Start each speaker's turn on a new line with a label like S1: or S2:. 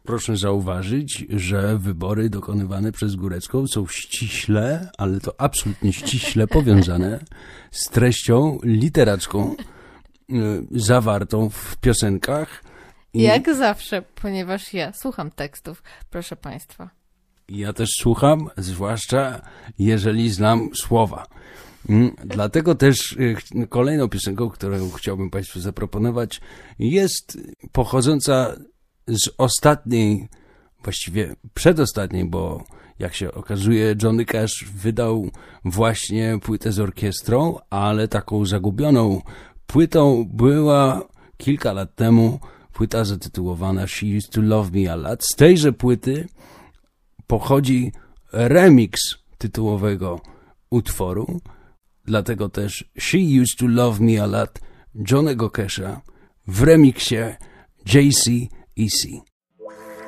S1: Proszę zauważyć, że wybory dokonywane przez Górecką są ściśle, ale to absolutnie ściśle powiązane z treścią literacką zawartą w piosenkach.
S2: Jak zawsze, ponieważ ja słucham tekstów, proszę państwa.
S1: Ja też słucham, zwłaszcza jeżeli znam słowa. Dlatego też kolejną piosenką, którą chciałbym Państwu zaproponować, jest pochodząca z ostatniej, właściwie przedostatniej, bo jak się okazuje, Johnny Cash wydał właśnie płytę z orkiestrą, ale taką zagubioną płytą była kilka lat temu płyta zatytułowana She Used to Love Me a Lot. Z tejże płyty pochodzi remix tytułowego utworu, dlatego też She Used to Love Me a Lot Johnny'ego Casha w remiksie JC Easy.